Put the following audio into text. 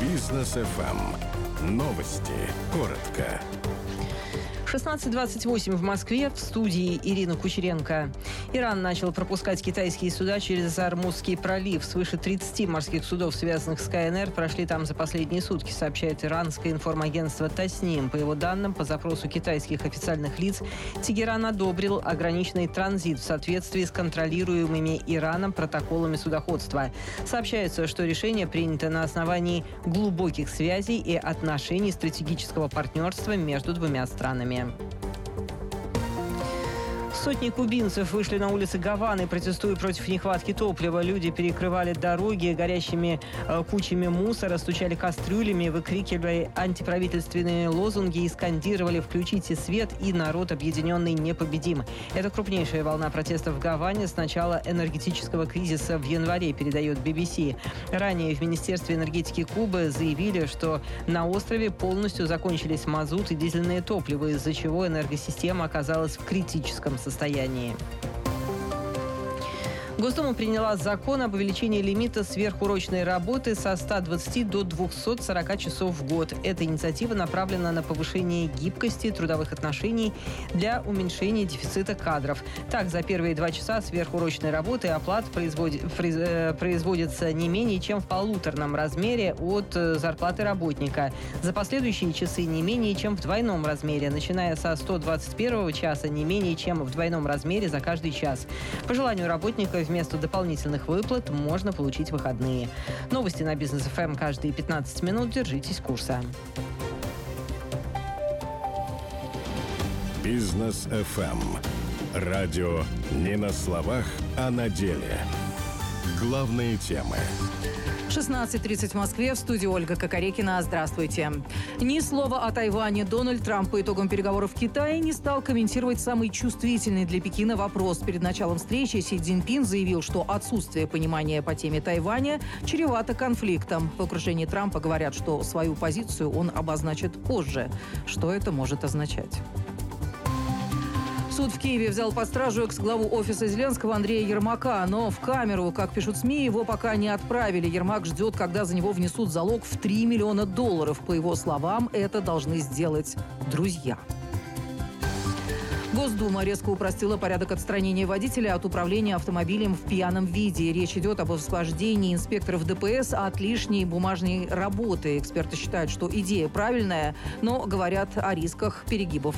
Бизнес FM. Новости. Коротко. 16:28 в Москве. В студии Ирина Кучеренко. Иран начал пропускать китайские суда через Ормузский пролив. Свыше 30 морских судов, связанных с КНР, прошли там за последние сутки, сообщает иранское информагентство Тасним. По его данным, по запросу китайских официальных лиц, Тегеран одобрил ограниченный транзит в соответствии с контролируемыми Ираном протоколами судоходства. Сообщается, что решение принято на основании глубоких связей и отношений стратегического партнерства между двумя странами. Сотни кубинцев вышли на улицы Гаваны, протестуя против нехватки топлива. Люди перекрывали дороги горящими кучами мусора, стучали кастрюлями, выкрикивали антиправительственные лозунги и скандировали «Включите свет» и «Народ объединенный непобедим». Это крупнейшая волна протестов в Гаване с начала энергетического кризиса в январе, передает BBC. Ранее в Министерстве энергетики Кубы заявили, что на острове полностью закончились мазут и дизельное топливо, из-за чего энергосистема оказалась в критическом состоянии. Госдума приняла закон об увеличении лимита сверхурочной работы со 120 до 240 часов в год. Эта инициатива направлена на повышение гибкости трудовых отношений для уменьшения дефицита кадров. Так, за первые 2 часа сверхурочной работы оплата производится не менее чем в полуторном размере от зарплаты работника. За последующие часы не менее чем в двойном размере, начиная со 121 часа не менее чем в двойном размере за каждый час. По желанию работника вместо дополнительных выплат можно получить выходные. Новости на Бизнес ФМ каждые 15 минут. Держитесь курса. Бизнес FM. Радио не на словах, а на деле. Главные темы. 16:30 в Москве. В студии Ольга Кокорекина. Здравствуйте. Ни слова о Тайване. Дональд Трамп по итогам переговоров в Китае не стал комментировать самый чувствительный для Пекина вопрос. Перед началом встречи Си Цзиньпин заявил, что отсутствие понимания по теме Тайваня чревато конфликтом. В окружении Трампа говорят, что свою позицию он обозначит позже. Что это может означать? Суд в Киеве взял под стражу экс-главу офиса Зеленского Андрея Ермака, но в камеру, как пишут СМИ, его пока не отправили. Ермак ждет, когда за него внесут залог в $3 миллиона. По его словам, это должны сделать друзья. Госдума резко упростила порядок отстранения водителя от управления автомобилем в пьяном виде. Речь идет об освобождении инспекторов ДПС от лишней бумажной работы. Эксперты считают, что идея правильная, но говорят о рисках перегибов